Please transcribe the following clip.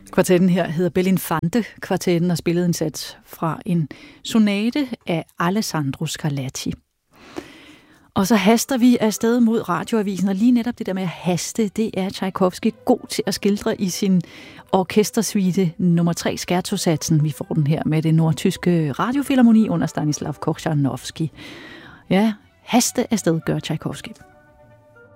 Kvartetten her hedder Belinfante-kvartetten og spillede en sats fra en sonate af Alessandro Scarlatti. Og så haster vi afsted mod radioavisen, og lige netop det der med at haste, det er Tchaikovsky god til at skildre i sin orkestersuite nummer 3, Scherzo-satsen. Vi får den her med det nordtyske radiofilharmoni under Stanislav Korchanovski. Ja, haste afsted gør Tchaikovsky.